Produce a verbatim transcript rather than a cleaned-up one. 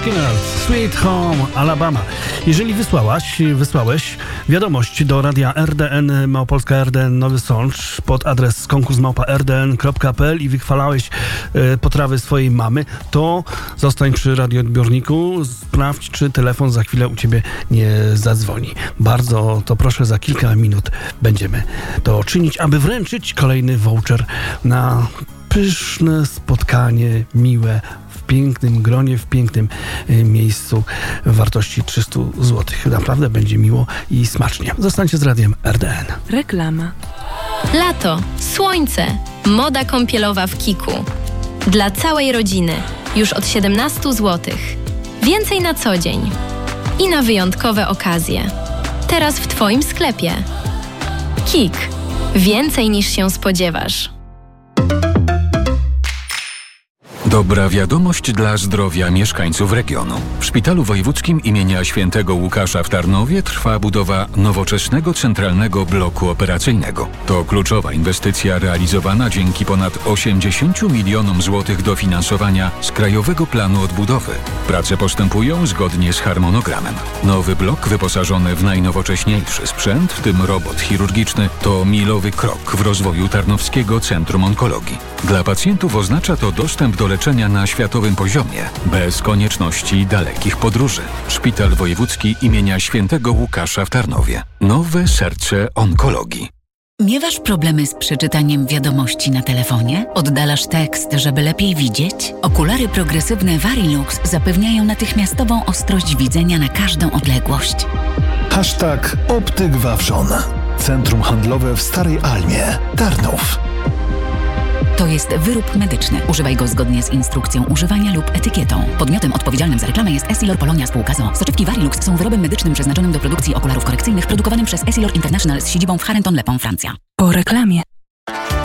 Skinner, Sweet Home Alabama. Jeżeli wysłałaś, wysłałeś wiadomość do radia R D N, Małopolska R D N Nowy Sącz pod adres konkurs małpa r d n kropka p l i wychwalałeś e, potrawy swojej mamy, to zostań przy radioodbiorniku, sprawdź, czy telefon za chwilę u ciebie nie zadzwoni. Bardzo to proszę, za kilka minut będziemy to czynić, aby wręczyć kolejny voucher na pyszne spotkanie, miłe, w pięknym gronie, w pięknym y, miejscu wartości trzysta złotych. Naprawdę będzie miło i smacznie. Zostańcie z radiem R D N. Reklama. Lato, słońce, moda kąpielowa w Kiku. Dla całej rodziny. Już od siedemnaście złotych. Więcej na co dzień. I na wyjątkowe okazje. Teraz w Twoim sklepie. Kik. Więcej niż się spodziewasz. Dobra wiadomość dla zdrowia mieszkańców regionu. W Szpitalu Wojewódzkim imienia Świętego Łukasza w Tarnowie trwa budowa nowoczesnego centralnego bloku operacyjnego. To kluczowa inwestycja realizowana dzięki ponad osiemdziesięciu milionom złotych dofinansowania z Krajowego Planu Odbudowy. Prace postępują zgodnie z harmonogramem. Nowy blok wyposażony w najnowocześniejszy sprzęt, w tym robot chirurgiczny, to milowy krok w rozwoju Tarnowskiego Centrum Onkologii. Dla pacjentów oznacza to dostęp do leczenia na światowym poziomie, bez konieczności dalekich podróży. Szpital Wojewódzki imienia Świętego Łukasza w Tarnowie. Nowe serce onkologii. Miewasz problemy z przeczytaniem wiadomości na telefonie? Oddalasz tekst, żeby lepiej widzieć? Okulary progresywne Varilux zapewniają natychmiastową ostrość widzenia na każdą odległość. Hashtag Optyk Wawrzon. Centrum handlowe w Starej Almie, Tarnów. To jest wyrób medyczny. Używaj go zgodnie z instrukcją używania lub etykietą. Podmiotem odpowiedzialnym za reklamę jest Essilor Polonia Spółka z o o. Soczewki Varilux są wyrobem medycznym przeznaczonym do produkcji okularów korekcyjnych, produkowanym przez Essilor International z siedzibą w Charenton-le-Pont, Francja. Po reklamie.